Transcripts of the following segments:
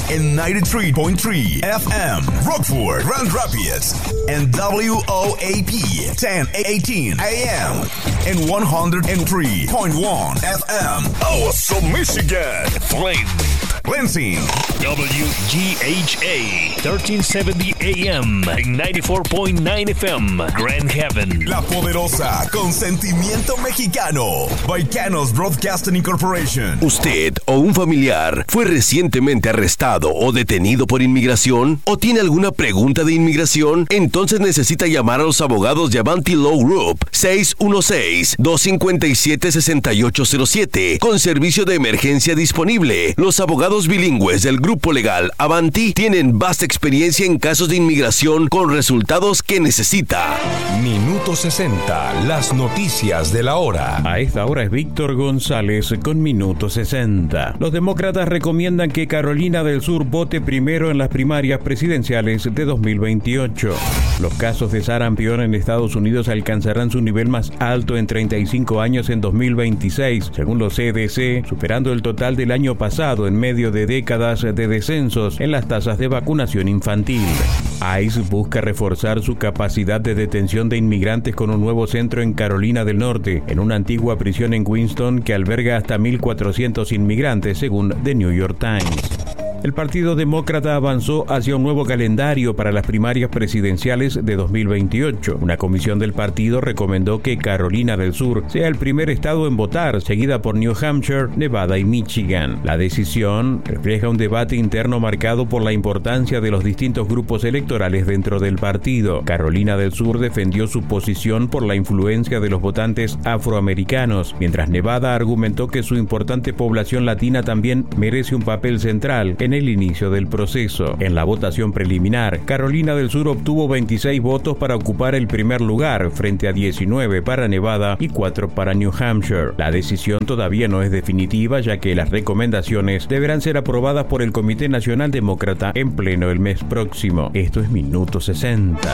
en 93.3 FM, Rockford, Grand Rapids, and WOAP 1080 AM, and 103.1 FM, Awesome, Michigan, Flint, Lansing, WGHA 1370 AM, and 94.9 FM, Grand Haven, La Poderosa, con sentimiento mexicano, Baicanos Broadcasting Incorporation. ¿Usted o un familiar fue recientemente arrestado o detenido por inmigración? ¿O tiene alguna pregunta de inmigración? Entonces necesita llamar a los abogados de Avanti Law Group 616-257-6807 con servicio de emergencia disponible. Los abogados bilingües del grupo legal Avanti tienen vasta experiencia en casos de inmigración con resultados que necesita. Minuto 60, las noticias de la hora. A esta hora es Víctor González con Minuto 60. Los demócratas recomiendan que Carolina del Sur vote primero en las primarias presidenciales de 2028. Los casos de sarampión en Estados Unidos alcanzarán su nivel más alto en 35 años en 2026, según los CDC, superando el total del año pasado en medio de décadas de descensos en las tasas de vacunación infantil. ICE busca reforzar su capacidad de detención de inmigrantes con un nuevo centro en Carolina del Norte, en una antigua prisión en Winston que alberga hasta 1,400 inmigrantes, según The New York Times. El Partido Demócrata avanzó hacia un nuevo calendario para las primarias presidenciales de 2028. Una comisión del partido recomendó que Carolina del Sur sea el primer estado en votar, seguida por New Hampshire, Nevada y Michigan. La decisión refleja un debate interno marcado por la importancia de los distintos grupos electorales dentro del partido. Carolina del Sur defendió su posición por la influencia de los votantes afroamericanos, mientras Nevada argumentó que su importante población latina también merece un papel central en el inicio del proceso. En la votación preliminar, Carolina del Sur obtuvo 26 votos para ocupar el primer lugar, frente a 19 para Nevada y 4 para New Hampshire. La decisión todavía no es definitiva, ya que las recomendaciones deberán ser aprobadas por el Comité Nacional Demócrata en pleno el mes próximo. Esto es Minuto 60.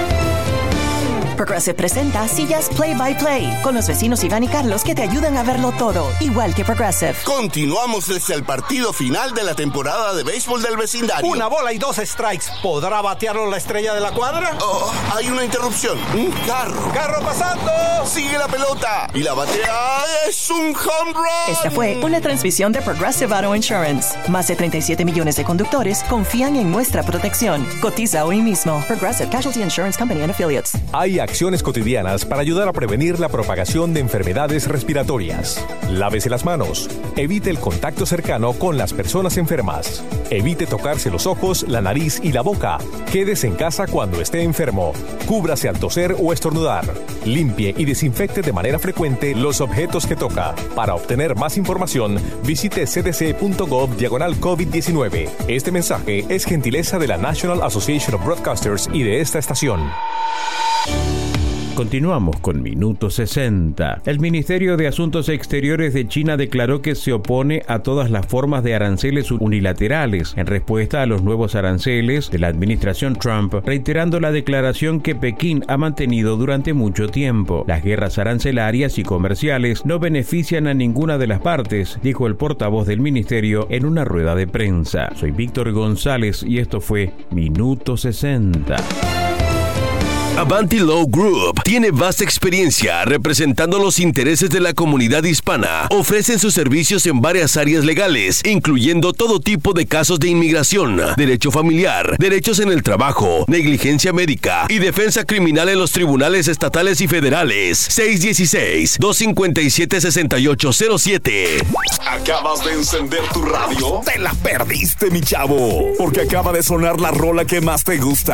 Progressive presenta Sillas Play by Play con los vecinos Iván y Carlos que te ayudan a verlo todo, igual que Progressive. Continuamos desde el partido final de la temporada de béisbol del vecindario. Una bola y 2 strikes. ¿Podrá batearlo la estrella de la cuadra? Oh, hay una interrupción. Un carro. ¡Carro pasando! Sigue la pelota. Y la batea es un home run. Esta fue una transmisión de Progressive Auto Insurance. Más de 37 millones de conductores confían en nuestra protección. Cotiza hoy mismo. Progressive Casualty Insurance Company and Affiliates. Hay acciones cotidianas para ayudar a prevenir la propagación de enfermedades respiratorias. Lávese las manos. Evite el contacto cercano con las personas enfermas. Evite tocarse los ojos, la nariz y la boca. Quédese en casa cuando esté enfermo. Cúbrase al toser o estornudar. Limpie y desinfecte de manera frecuente los objetos que toca. Para obtener más información, visite cdc.gov/COVID-19. Este mensaje es gentileza de la National Association of Broadcasters y de esta estación. Continuamos con Minuto 60. El Ministerio de Asuntos Exteriores de China declaró que se opone a todas las formas de aranceles unilaterales en respuesta a los nuevos aranceles de la administración Trump, reiterando la declaración que Pekín ha mantenido durante mucho tiempo. Las guerras arancelarias y comerciales no benefician a ninguna de las partes, dijo el portavoz del ministerio en una rueda de prensa. Soy Víctor González y esto fue Minuto 60. Avanti Law Group tiene vasta experiencia representando los intereses de la comunidad hispana. Ofrecen sus servicios en varias áreas legales, incluyendo todo tipo de casos de inmigración, derecho familiar, derechos en el trabajo, negligencia médica y defensa criminal en los tribunales estatales y federales. 616-257-6807. ¿Acabas de encender tu radio? Te la perdiste, mi chavo, porque acaba de sonar la rola que más te gusta.